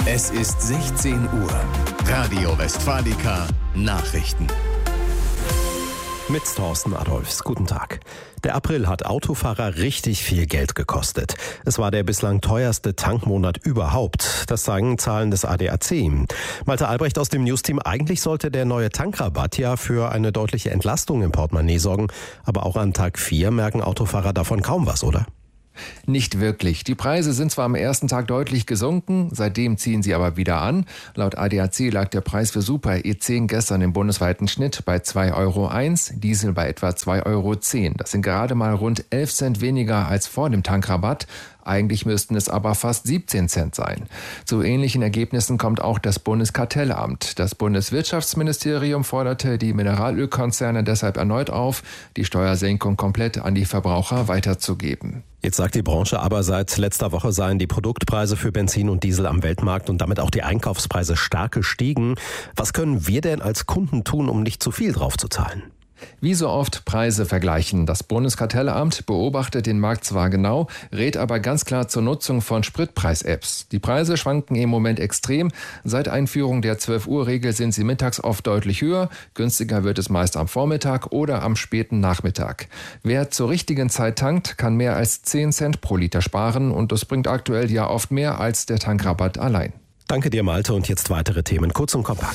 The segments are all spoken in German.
Es ist 16 Uhr. Radio Westfalica Nachrichten. Mit Thorsten Adolphs. Guten Tag. Der April hat Autofahrer richtig viel Geld gekostet. Es war der bislang teuerste Tankmonat überhaupt. Das zeigen Zahlen des ADAC. Malte Albrecht aus dem Newsteam. Eigentlich sollte der neue Tankrabatt ja für eine deutliche Entlastung im Portemonnaie sorgen. Aber auch an Tag 4 merken Autofahrer davon kaum was, oder? Nicht wirklich. Die Preise sind zwar am ersten Tag deutlich gesunken, seitdem ziehen sie aber wieder an. Laut ADAC lag der Preis für Super E10 gestern im bundesweiten Schnitt bei 2,01 €, Diesel bei etwa 2,10 €. Das sind gerade mal rund 11 Cent weniger als vor dem Tankrabatt. Eigentlich müssten es aber fast 17 Cent sein. Zu ähnlichen Ergebnissen kommt auch das Bundeskartellamt. Das Bundeswirtschaftsministerium forderte die Mineralölkonzerne deshalb erneut auf, die Steuersenkung komplett an die Verbraucher weiterzugeben. Jetzt sagt die Branche aber, seit letzter Woche seien die Produktpreise für Benzin und Diesel am Weltmarkt und damit auch die Einkaufspreise stark gestiegen. Was können wir denn als Kunden tun, um nicht zu viel drauf zu zahlen? Wie so oft Preise vergleichen. Das Bundeskartellamt beobachtet den Markt zwar genau, rät aber ganz klar zur Nutzung von Spritpreis-Apps. Die Preise schwanken im Moment extrem. Seit Einführung der 12-Uhr-Regel sind sie mittags oft deutlich höher. Günstiger wird es meist am Vormittag oder am späten Nachmittag. Wer zur richtigen Zeit tankt, kann mehr als 10 Cent pro Liter sparen und das bringt aktuell ja oft mehr als der Tankrabatt allein. Danke dir, Malte. Und jetzt weitere Themen, kurz und kompakt.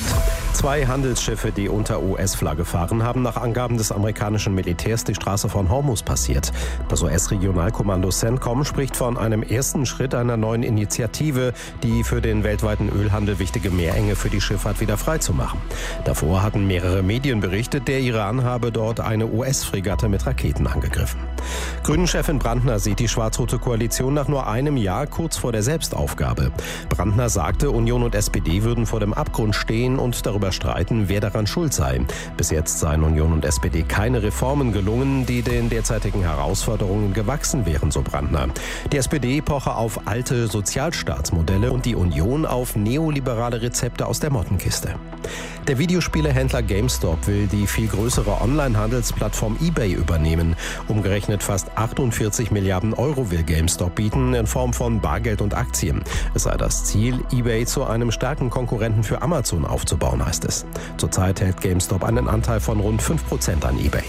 2 Handelsschiffe, die unter US-Flagge fahren, haben nach Angaben des amerikanischen Militärs die Straße von Hormuz passiert. Das US-Regionalkommando CENTCOM spricht von einem ersten Schritt einer neuen Initiative, die für den weltweiten Ölhandel wichtige Meerenge für die Schifffahrt wieder freizumachen. Davor hatten mehrere Medien berichtet, der Iran habe dort eine US-Fregatte mit Raketen angegriffen. Grünen-Chefin Brandner sieht die schwarz-rote Koalition nach nur einem Jahr kurz vor der Selbstaufgabe. Brandner sagte, Union und SPD würden vor dem Abgrund stehen und darüber streiten, wer daran schuld sei. Bis jetzt seien Union und SPD keine Reformen gelungen, die den derzeitigen Herausforderungen gewachsen wären, so Brandner. Die SPD poche auf alte Sozialstaatsmodelle und die Union auf neoliberale Rezepte aus der Mottenkiste. Der Videospielehändler GameStop will die viel größere Online-Handelsplattform eBay übernehmen. Umgerechnet fast 48 Milliarden € will GameStop bieten in Form von Bargeld und Aktien. Es sei das Ziel, eBay zu einem starken Konkurrenten für Amazon aufzubauen, heißt es. Zurzeit hält GameStop einen Anteil von rund 5% an eBay.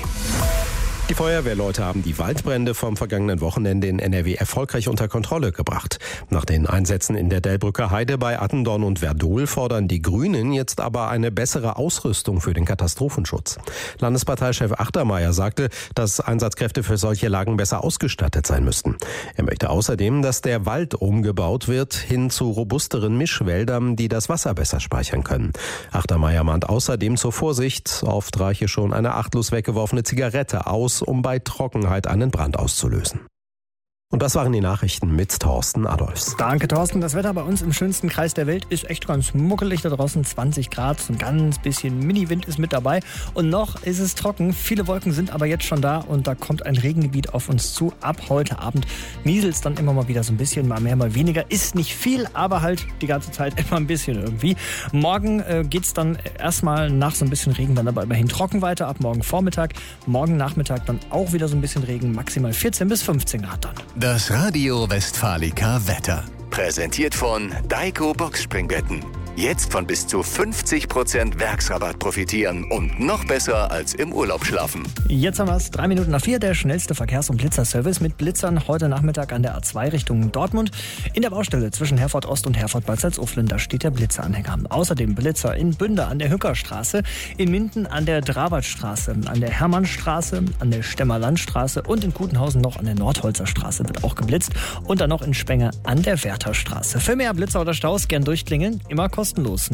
Die Feuerwehrleute haben die Waldbrände vom vergangenen Wochenende in NRW erfolgreich unter Kontrolle gebracht. Nach den Einsätzen in der Delbrücker Heide bei Attendorn und Werdohl fordern die Grünen jetzt aber eine bessere Ausrüstung für den Katastrophenschutz. Landesparteichef Achtermeier sagte, dass Einsatzkräfte für solche Lagen besser ausgestattet sein müssten. Er möchte außerdem, dass der Wald umgebaut wird hin zu robusteren Mischwäldern, die das Wasser besser speichern können. Achtermeier mahnt außerdem zur Vorsicht. Oft reiche schon eine achtlos weggeworfene Zigarette aus, um bei Trockenheit einen Brand auszulösen. Und das waren die Nachrichten mit Thorsten Adolphs. Danke, Thorsten. Das Wetter bei uns im schönsten Kreis der Welt ist echt ganz muckelig da draußen. 20 Grad, so ein ganz bisschen Mini-Wind ist mit dabei. Und noch ist es trocken. Viele Wolken sind aber jetzt schon da und da kommt ein Regengebiet auf uns zu. Ab heute Abend nieselt es dann immer mal wieder so ein bisschen, mal mehr, mal weniger. Ist nicht viel, aber halt die ganze Zeit immer ein bisschen irgendwie. Morgen geht es dann erstmal nach so ein bisschen Regen dann aber immerhin trocken weiter. Ab morgen Vormittag, morgen Nachmittag dann auch wieder so ein bisschen Regen. Maximal 14 bis 15 Grad dann. Das Radio Westfalica Wetter. Präsentiert von Daiko Boxspringbetten. Jetzt von bis zu 50% Werksrabatt profitieren und noch besser als im Urlaub schlafen. Jetzt haben wir es, 3 Minuten nach 4, der schnellste Verkehrs- und Blitzerservice mit Blitzern heute Nachmittag an der A2 Richtung Dortmund. In der Baustelle zwischen Herford Ost und Herford Bad Salzuflen, da steht der Blitzeranhänger. Außerdem Blitzer in Bünde an der Hückerstraße, in Minden an der Drabertstraße, an der Hermannstraße, an der Stemmerlandstraße und in Kutenhausen noch an der Nordholzer Straße wird auch geblitzt und dann noch in Spenger an der Wertherstraße. Für mehr Blitzer oder Staus gern durchklingeln, immer kostenlos.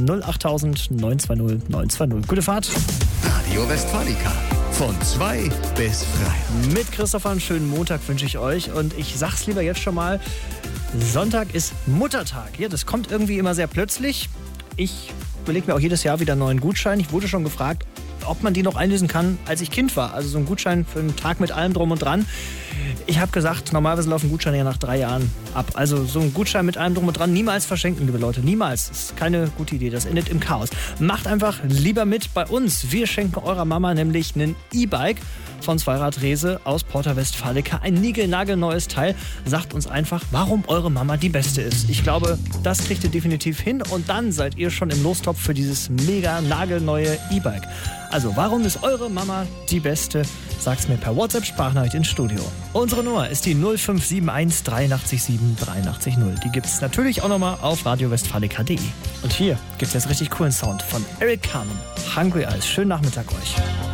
08000 920 920. Gute Fahrt. Radio Westfalica. Von 2 bis 3. Mit Christopher einen schönen Montag wünsche ich euch. Und ich sag's lieber jetzt schon mal, Sonntag ist Muttertag. Ja, das kommt irgendwie immer sehr plötzlich. Ich überlege mir auch jedes Jahr wieder einen neuen Gutschein. Ich wurde schon gefragt, ob man die noch einlösen kann, als ich Kind war. Also so ein Gutschein für einen Tag mit allem drum und dran. Ich habe gesagt, normalerweise laufen Gutscheine ja nach 3 Jahren ab. Also so ein Gutschein mit allem drum und dran niemals verschenken, liebe Leute. Niemals. Das ist keine gute Idee. Das endet im Chaos. Macht einfach lieber mit bei uns. Wir schenken eurer Mama nämlich einen E-Bike von Zweiradrese aus Porta Westfalica. Ein niegelnagelneues Teil. Sagt uns einfach, warum eure Mama die Beste ist. Ich glaube, das kriegt ihr definitiv hin und dann seid ihr schon im Lostopf für dieses mega nagelneue E-Bike. Also, warum ist eure Mama die Beste? Sagt's mir per WhatsApp-Sprachnachricht ins Studio. Unsere Nummer ist die 0571 83 7 83 0. Die gibt's natürlich auch nochmal auf radiowestfalica.de. Und hier gibt's jetzt richtig coolen Sound von Eric Carmen. Hungry Eyes. Schönen Nachmittag euch.